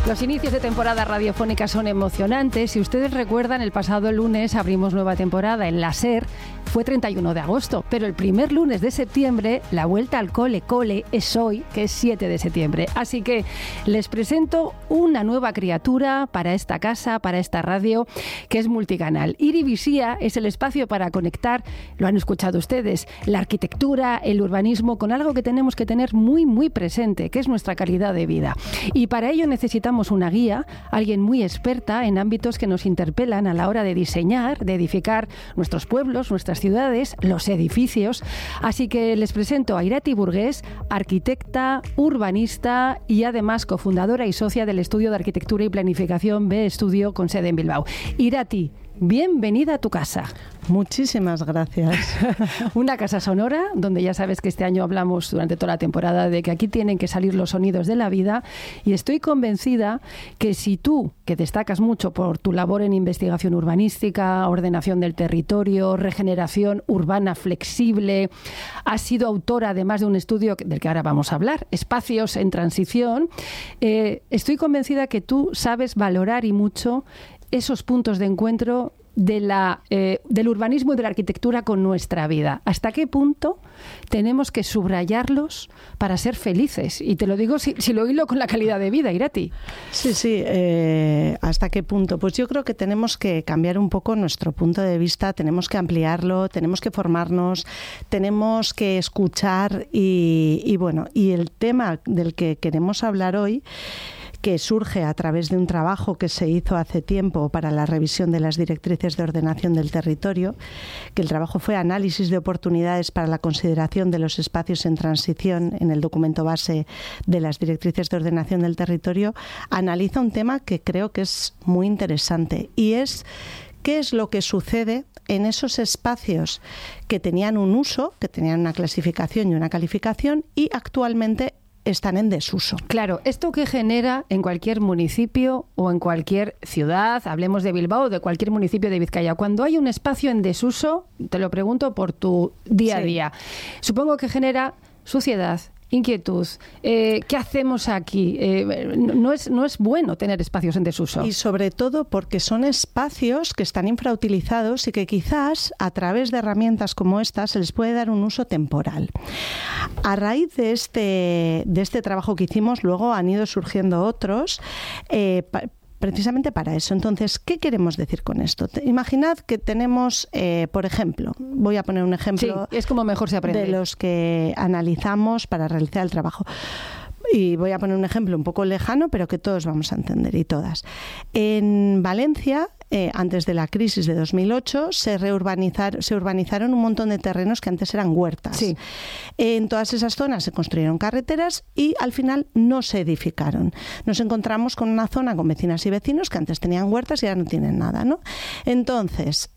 Los inicios de temporada radiofónica son emocionantes. Si ustedes recuerdan, el pasado lunes abrimos nueva temporada en la SER. Fue 31 de agosto, pero el primer lunes de septiembre, la vuelta al cole es hoy, que es 7 de septiembre. Así que les presento una nueva criatura para esta casa, para esta radio, que es multicanal. Irivisía es el espacio para conectar, lo han escuchado ustedes, la arquitectura, el urbanismo, con algo que tenemos que tener muy, muy presente, que es nuestra calidad de vida. Y para ello necesitamos una guía, alguien muy experta en ámbitos que nos interpelan a la hora de diseñar, de edificar nuestros pueblos, nuestras ciudades, los edificios. Así que les presento a Irati Burgués, arquitecta, urbanista y además cofundadora y socia del Estudio de Arquitectura y Planificación B Estudio con sede en Bilbao. Irati, bienvenida a tu casa. Muchísimas gracias. Una casa sonora, donde ya sabes que este año hablamos durante toda la temporada de que aquí tienen que salir los sonidos de la vida, y estoy convencida que si tú, que destacas mucho por tu labor en investigación urbanística, ordenación del territorio, regeneración urbana flexible, has sido autora además de un estudio del que ahora vamos a hablar, Espacios en Transición, estoy convencida que tú sabes valorar y mucho esos puntos de encuentro del urbanismo y de la arquitectura con nuestra vida. ¿Hasta qué punto tenemos que subrayarlos para ser felices? Y te lo digo si lo hilo con la calidad de vida, Irati. Sí, ¿hasta qué punto? Pues yo creo que tenemos que cambiar un poco nuestro punto de vista, tenemos que ampliarlo, tenemos que formarnos, tenemos que escuchar y el tema del que queremos hablar hoy, que surge a través de un trabajo que se hizo hace tiempo para la revisión de las directrices de ordenación del territorio, que el trabajo fue Análisis de oportunidades para la consideración de los espacios en transición en el documento base de las directrices de ordenación del territorio, analiza un tema que creo que es muy interesante y es qué es lo que sucede en esos espacios que tenían un uso, que tenían una clasificación y una calificación y actualmente están en desuso. Claro, esto que genera en cualquier municipio o en cualquier ciudad, hablemos de Bilbao o de cualquier municipio de Vizcaya, cuando hay un espacio en desuso, te lo pregunto por tu día a día, supongo que genera suciedad, inquietud. ¿Qué hacemos aquí? No es bueno tener espacios en desuso. Y sobre todo porque son espacios que están infrautilizados y que quizás a través de herramientas como estas se les puede dar un uso temporal. A raíz de este trabajo que hicimos, luego han ido surgiendo otros precisamente para eso. Entonces, ¿qué queremos decir con esto? Imaginad que tenemos, por ejemplo, voy a poner un ejemplo, sí, es como mejor se aprende, de los que analizamos para realizar el trabajo. Y voy a poner un ejemplo un poco lejano, pero que todos vamos a entender y todas. En Valencia, antes de la crisis de 2008, se urbanizaron un montón de terrenos que antes eran huertas. Sí. En todas esas zonas se construyeron carreteras y al final no se edificaron. Nos encontramos con una zona con vecinas y vecinos que antes tenían huertas y ahora no tienen nada, ¿no? Entonces,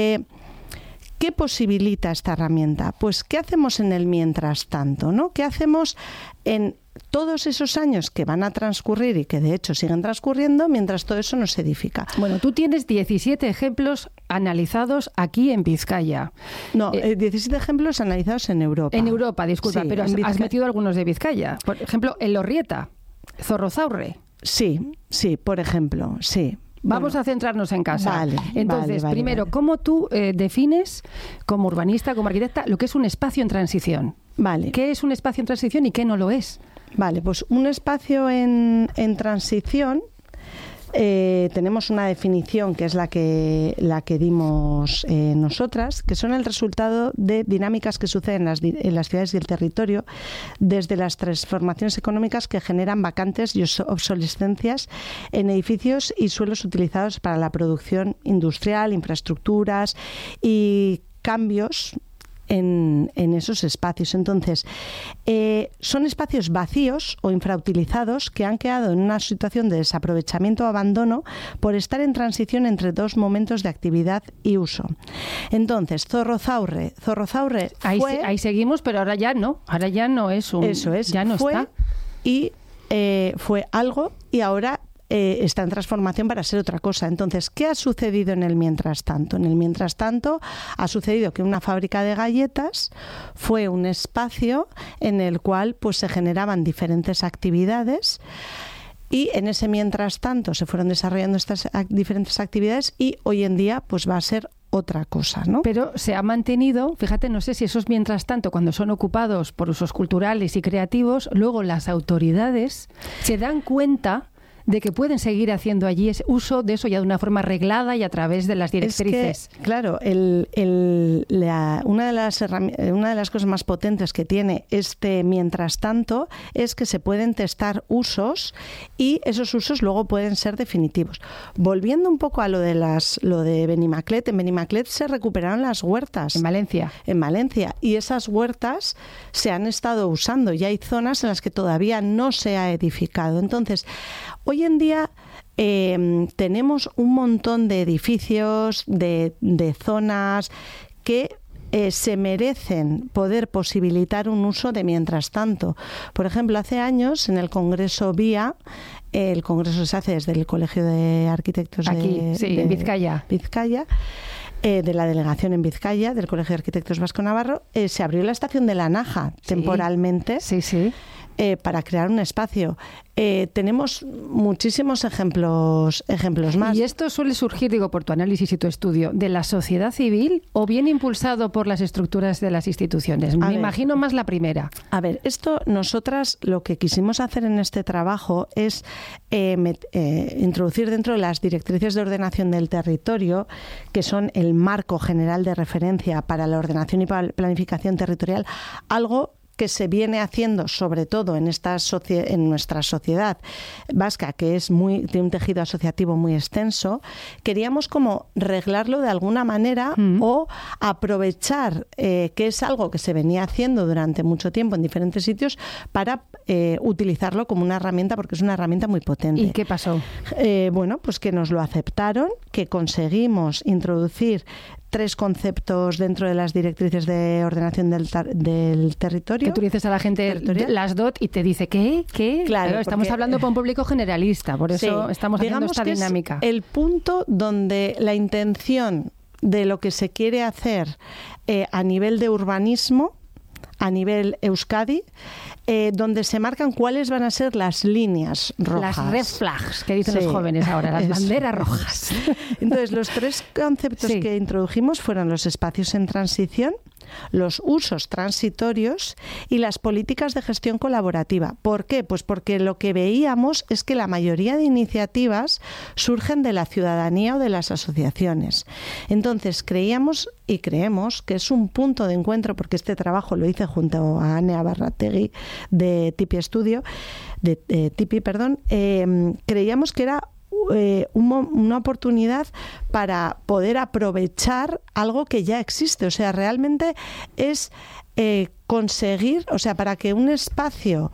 ¿qué posibilita esta herramienta? Pues, ¿qué hacemos en el mientras tanto, ¿no? ¿Qué hacemos en todos esos años que van a transcurrir y que de hecho siguen transcurriendo mientras todo eso no se edifica? Bueno, tú tienes 17 ejemplos analizados aquí en Vizcaya. No, 17 ejemplos analizados en Europa. En Europa, disculpa, sí, pero has metido algunos de Vizcaya. Por ejemplo, en Lorrieta, Zorrozaurre. Sí, por ejemplo, sí. Vamos a centrarnos en casa. Vale, entonces, primero, ¿cómo tú defines, como urbanista, como arquitecta, lo que es un espacio en transición? Vale. ¿Qué es un espacio en transición y qué no lo es? Vale, pues un espacio en transición, tenemos una definición que es la que dimos nosotras, que son el resultado de dinámicas que suceden en las ciudades y el territorio, desde las transformaciones económicas que generan vacantes y obsolescencias en edificios y suelos utilizados para la producción industrial, infraestructuras y cambios en esos espacios. Entonces, son espacios vacíos o infrautilizados que han quedado en una situación de desaprovechamiento o abandono por estar en transición entre dos momentos de actividad y uso. Entonces, Zorrozaurre fue... Ahí seguimos, pero ahora ya no es un... Eso es, ya no está. Y fue algo y ahora está en transformación para ser otra cosa. Entonces, ¿qué ha sucedido en el mientras tanto? En el mientras tanto ha sucedido que una fábrica de galletas fue un espacio en el cual pues se generaban diferentes actividades Y en ese mientras tanto se fueron desarrollando estas diferentes actividades y hoy en día pues va a ser otra cosa, ¿no? Pero se ha mantenido, fíjate, no sé si esos mientras tanto, cuando son ocupados por usos culturales y creativos, luego las autoridades se dan cuenta de que pueden seguir haciendo allí ese uso de eso ya de una forma reglada y a través de las directrices. Es que, claro, una de las cosas más potentes que tiene este mientras tanto es que se pueden testar usos y esos usos luego pueden ser definitivos. Volviendo un poco a lo de Benimaclet, en Benimaclet se recuperaron las huertas. En Valencia. En Valencia. Y esas huertas se han estado usando. Ya hay zonas en las que todavía no se ha edificado. Entonces, hoy en día tenemos un montón de edificios, de zonas que se merecen poder posibilitar un uso de mientras tanto. Por ejemplo, hace años en el Congreso VIA, el congreso se hace desde el Colegio de Arquitectos en Vizcaya. De la delegación en Vizcaya, del Colegio de Arquitectos Vasco Navarro, se abrió la estación de La Naja temporalmente. Sí. Para crear un espacio. Tenemos muchísimos ejemplos más. ¿Y esto suele surgir, digo, por tu análisis y tu estudio, de la sociedad civil o bien impulsado por las estructuras de las instituciones? Me imagino más la primera. A ver, nosotras lo que quisimos hacer en este trabajo es introducir dentro de las directrices de ordenación del territorio, que son el marco general de referencia para la ordenación y planificación territorial, algo que se viene haciendo sobre todo en nuestra sociedad vasca, que tiene un tejido asociativo muy extenso. Queríamos como reglarlo de alguna manera o aprovechar que es algo que se venía haciendo durante mucho tiempo en diferentes sitios para utilizarlo como una herramienta, porque es una herramienta muy potente. ¿Y qué pasó? Bueno, pues que nos lo aceptaron, que conseguimos introducir 3 conceptos dentro de las directrices de ordenación del territorio. Que tú dices a la gente las DOT y te dice, ¿qué? Claro, estamos hablando para un público generalista, por eso estamos haciendo esta dinámica. Es el punto donde la intención de lo que se quiere hacer a nivel de urbanismo, a nivel Euskadi, donde se marcan cuáles van a ser las líneas rojas. Las red flags, que dicen los jóvenes ahora, las banderas rojas. Entonces, los 3 conceptos que introdujimos fueron los espacios en transición, los usos transitorios y las políticas de gestión colaborativa. ¿Por qué? Pues porque lo que veíamos es que la mayoría de iniciativas surgen de la ciudadanía o de las asociaciones. Entonces, creíamos y creemos que es un punto de encuentro, porque este trabajo lo hice junto a Ane Barrategui de Tipi, creíamos que era una oportunidad para poder aprovechar algo que ya existe. O sea, realmente es conseguir, o sea, para que un espacio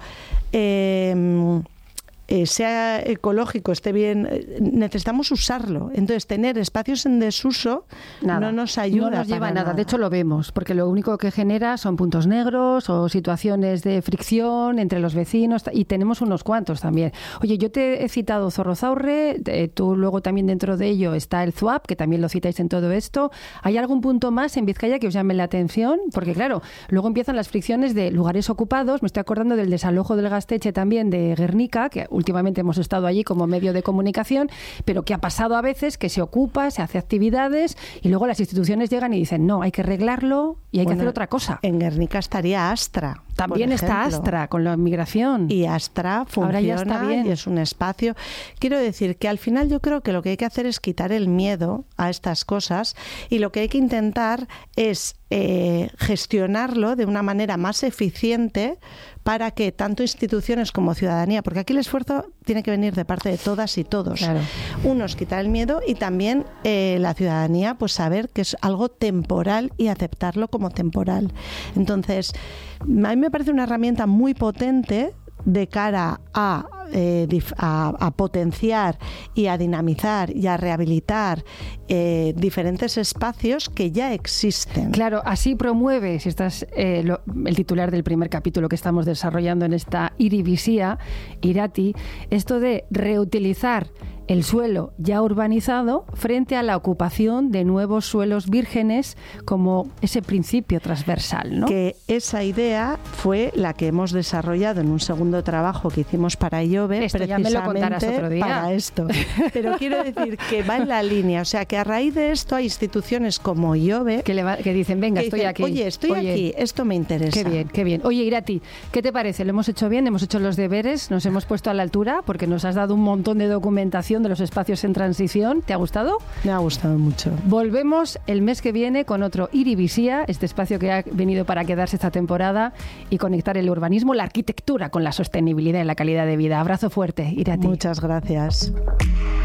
sea ecológico, esté bien, necesitamos usarlo. Entonces, tener espacios en desuso no nos ayuda. No nos lleva a nada. De hecho, lo vemos, porque lo único que genera son puntos negros o situaciones de fricción entre los vecinos, y tenemos unos cuantos también. Oye, yo te he citado Zorrozaurre, tú luego también dentro de ello está el ZUAP, que también lo citáis en todo esto. ¿Hay algún punto más en Vizcaya que os llame la atención? Porque claro, luego empiezan las fricciones de lugares ocupados. Me estoy acordando del desalojo del Gaztetxe también de Guernica, que últimamente hemos estado allí como medio de comunicación, pero que ha pasado a veces que se ocupa, se hace actividades y luego las instituciones llegan y dicen, no, hay que arreglarlo y hay que hacer otra cosa. En Guernica estaría Astra. También está Astra con la inmigración. Y Astra funciona. Ahora ya está bien. Y es un espacio. Quiero decir que al final yo creo que lo que hay que hacer es quitar el miedo a estas cosas, y lo que hay que intentar es gestionarlo de una manera más eficiente para que tanto instituciones como ciudadanía, porque aquí el esfuerzo tiene que venir de parte de todas y todos. Claro. Unos, quitar el miedo, y también la ciudadanía, pues saber que es algo temporal y aceptarlo como temporal. Entonces, a mí me parece una herramienta muy potente de cara a potenciar y a dinamizar y a rehabilitar diferentes espacios que ya existen. Claro, así promueve, si estás el titular del primer capítulo que estamos desarrollando en esta Irivisía, Irati, esto de reutilizar el suelo ya urbanizado frente a la ocupación de nuevos suelos vírgenes como ese principio transversal, ¿no? Que esa idea fue la que hemos desarrollado en un segundo trabajo que hicimos para IOBE, esto precisamente ya me lo contarás otro día. Para esto. Pero quiero decir que va en la línea, o sea que a raíz de esto hay instituciones como IOBE que dicen, venga, estoy aquí. Oye, estoy aquí, esto me interesa. Qué bien, qué bien. Oye, Irati, ¿qué te parece? ¿Lo hemos hecho bien? ¿Hemos hecho los deberes? ¿Nos hemos puesto a la altura? Porque nos has dado un montón de documentación de los espacios en transición. ¿Te ha gustado? Me ha gustado mucho. Volvemos el mes que viene con otro Irivisía, este espacio que ha venido para quedarse esta temporada y conectar el urbanismo, la arquitectura con la sostenibilidad y la calidad de vida. Abrazo fuerte, Irati. Muchas gracias.